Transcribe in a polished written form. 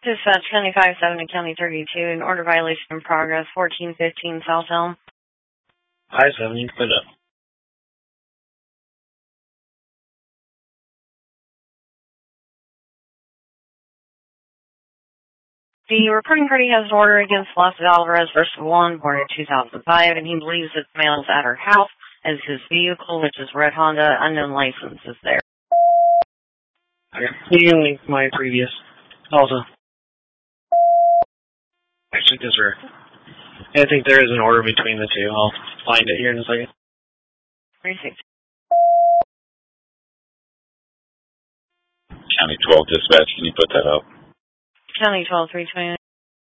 Dispatch County 57 to County 32, an order violation in progress, 1415 South Elm. I-7, you can put it up. The reporting party has an order against Los Alvarez versus Juan, born in 2005, and he believes that the male is at her house as his vehicle, which is red Honda, unknown license, is there. Okay. You can link my previous also. Actually, because I think there is an order between the two. I'll find it here in a second. 36. County 12 dispatch, can you put that up? County 12, 320.